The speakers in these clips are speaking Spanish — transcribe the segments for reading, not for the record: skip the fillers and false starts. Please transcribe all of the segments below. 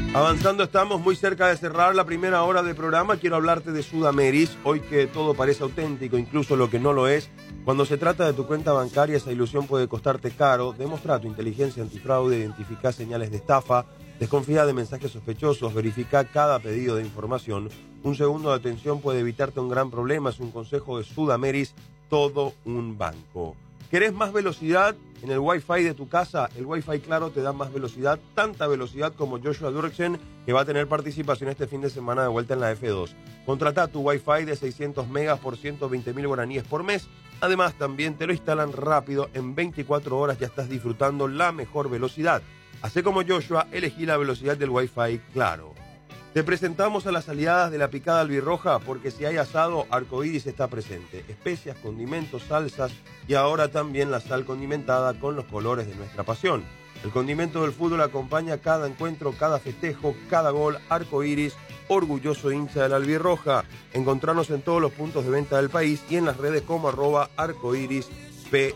Avanzando, estamos muy cerca de cerrar la primera hora del programa. Quiero hablarte de Sudameris. Hoy que todo parece auténtico, incluso lo que no lo es. Cuando se trata de tu cuenta bancaria, esa ilusión puede costarte caro. Demuestra tu inteligencia antifraude, identifica señales de estafa, desconfía de mensajes sospechosos, verifica cada pedido de información. Un segundo de atención puede evitarte un gran problema. Es un consejo de Sudameris, todo un banco. ¿Querés más velocidad en el Wi-Fi de tu casa? El Wi-Fi Claro te da más velocidad, tanta velocidad como Joshua Durksen, que va a tener participación este fin de semana de vuelta en la F2. Contrata tu Wi-Fi de 600 megas por 120.000 guaraníes por mes. Además, también te lo instalan rápido. En 24 horas ya estás disfrutando la mejor velocidad. Hacé como Joshua, elegí la velocidad del Wi-Fi Claro. Te presentamos a las aliadas de la picada albirroja porque si hay asado, Arcoiris está presente. Especias, condimentos, salsas y ahora también la sal condimentada con los colores de nuestra pasión. El condimento del fútbol acompaña cada encuentro, cada festejo, cada gol. Arcoiris, orgulloso hincha de la albirroja. Encontrarnos en todos los puntos de venta del país y en las redes como @arcoirispy.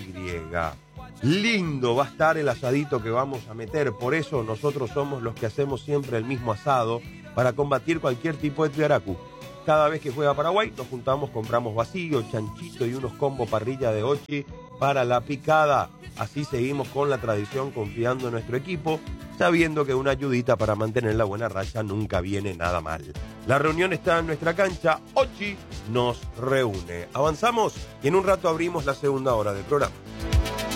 Lindo va a estar el asadito que vamos a meter, por eso nosotros somos los que hacemos siempre el mismo asado para combatir cualquier tipo de tiaracu. Cada vez que juega Paraguay nos juntamos, compramos vacío, chanchito y unos combos parrilla de ochi para la picada. Así seguimos con la tradición, confiando en nuestro equipo, sabiendo que una ayudita para mantener la buena racha nunca viene nada mal. La reunión está en nuestra cancha, Ochi nos reúne. Avanzamos y en un rato abrimos la segunda hora del programa.